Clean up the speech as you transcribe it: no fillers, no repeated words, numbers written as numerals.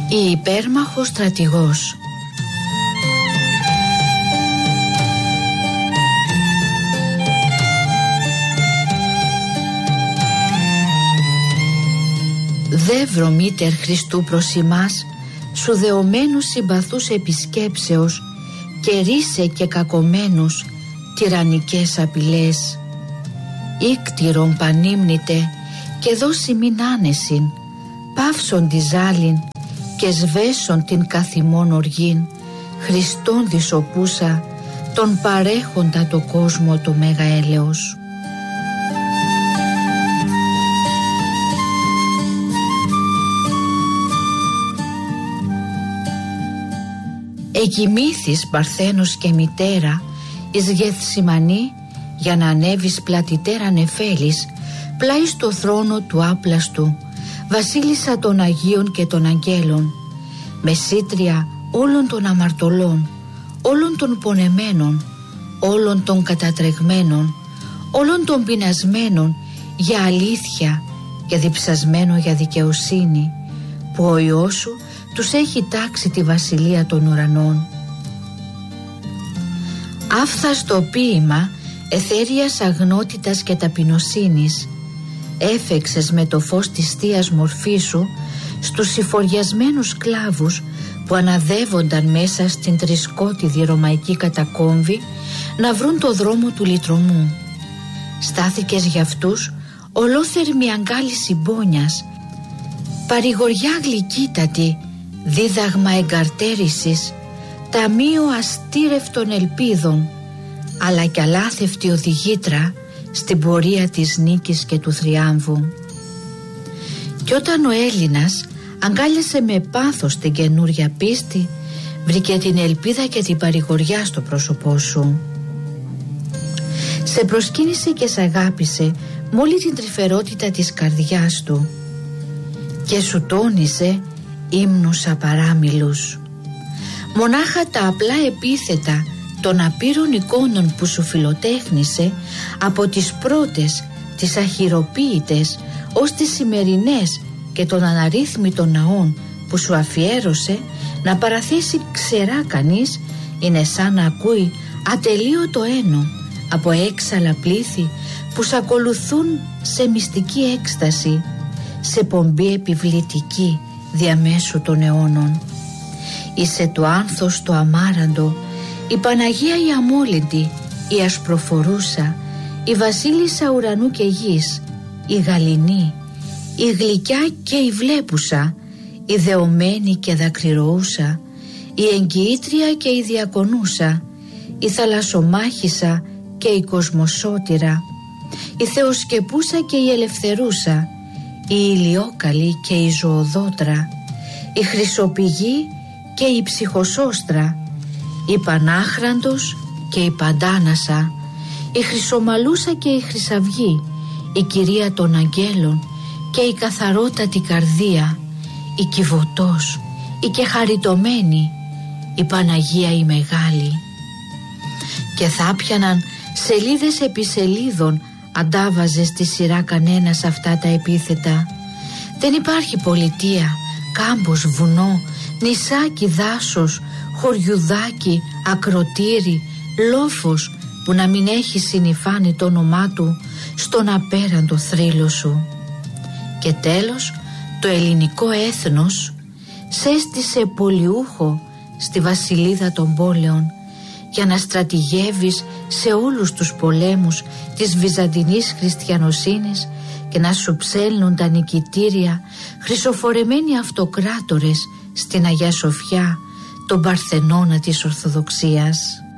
Η υπέρμαχος στρατηγός. Δε βρωμίτερ Χριστού προς ημάς, σου δεωμένους συμπαθούς επισκέψεως, και ρίσε και κακομένους τυραννικές απειλές. Ήκτηρον πανύμνητε και δώσει μην άνεσιν, παύσον τη ζάλιν και σβέσον την καθημόν οργήν, Χριστόν δισοπούσα τον παρέχοντα το κόσμο το μέγα έλεος. Εκοιμήθης Παρθένος και μητέρα εις Γεθσιμανή, για να ανέβεις πλατητέρα νεφέλης, πλάι στο θρόνο του άπλαστου, βασίλισσα των Αγίων και των Αγγέλων, μεσήτρια όλων των αμαρτωλών, όλων των πονεμένων, όλων των κατατρεγμένων, όλων των πεινασμένων για αλήθεια και διψασμένο για δικαιοσύνη, που ο Υιός σου τους έχει τάξει τη βασιλεία των ουρανών. Άφθαστο ποίημα εθέριας αγνότητας και ταπεινοσύνης, έφεξες με το φως της θείας μορφής σου στους συφοριασμένους κλάβους που αναδεύονταν μέσα στην τρισκότιδη ρωμαϊκή κατακόμβη να βρουν το δρόμο του λυτρωμού. Στάθηκες για αυτούς ολόθερμη αγκάλη συμπόνιας, παρηγοριά γλυκύτατη, δίδαγμα εγκαρτέρησης, ταμείο αστήρευτων ελπίδων, αλλά κι αλάθευτη οδηγήτρα στην πορεία της νίκης και του θριάμβου. Κι όταν ο Έλληνας αγκάλιασε με πάθος την καινούρια πίστη, βρήκε την ελπίδα και την παρηγοριά στο πρόσωπό σου. Σε προσκύνησε και σ' αγάπησε με όλη την τρυφερότητα της καρδιάς του και σου τόνισε ύμνους απαράμιλους. Μονάχα τα απλά επίθετα των απείρων εικόνων που σου φιλοτέχνησε, από τις πρώτες, τις αχυροποίητες, ως τις σημερινές και των αναρρύθμιτων ναών που σου αφιέρωσε, να παραθέσει ξερά κανείς, είναι σαν να ακούει ατελείωτο ένο από έξαλα πλήθη που σ' ακολουθούν σε μυστική έκσταση, σε πομπή επιβλητική διαμέσου των αιώνων. Είσαι το άνθος το αμάραντο, η Παναγία η αμόλυντη, η ασπροφορούσα, η βασίλισσα ουρανού και γης, η γαληνή, η γλυκιά και η βλέπουσα, η δεωμένη και δακρυρωούσα, η εγγυήτρια και η διακονούσα, η θαλασσομάχησα και η κοσμοσώτηρα, η θεοσκεπούσα και η ελευθερούσα, η ηλιόκαλη και η ζωοδότρα, η χρυσοπηγή και η ψυχοσώστρα, η Πανάχραντος και η Παντάνασα, η Χρυσομαλούσα και η Χρυσαυγή, η Κυρία των Αγγέλων και η καθαρότατη καρδία, η Κιβωτός, η και χαριτωμένη, η Παναγία η Μεγάλη. Και θα πιαναν σελίδες επί σελίδων, αντάβαζε στη σειρά κανένας αυτά τα επίθετα. Δεν υπάρχει πολιτεία, κάμπος, βουνό, νησάκι, δάσος, χωριουδάκι, ακροτήρι, λόφος που να μην έχει συνυφάνει το όνομά του στον απέραντο θρύλο σου. Και τέλος, το ελληνικό έθνος σέστησε πολιούχο στη βασιλίδα των πόλεων για να στρατηγεύεις σε όλους τους πολέμους της βυζαντινής χριστιανοσύνης και να σου ψέλνουν τα νικητήρια χρυσοφορεμένοι αυτοκράτορες στην Αγία Σοφιά, τον Παρθενώνα της Ορθοδοξίας.